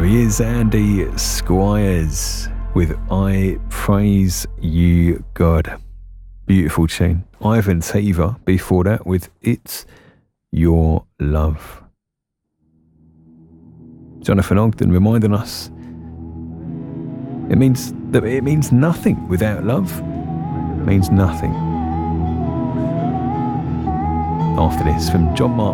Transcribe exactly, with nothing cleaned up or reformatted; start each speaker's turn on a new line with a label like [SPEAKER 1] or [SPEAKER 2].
[SPEAKER 1] he is, Andy Squires with I Praise You God. Beautiful tune. Ivan Tiva before that with It's Your Love. Jonathan Ogden reminding us it means that it means nothing without love. It means nothing. After this, from John Mark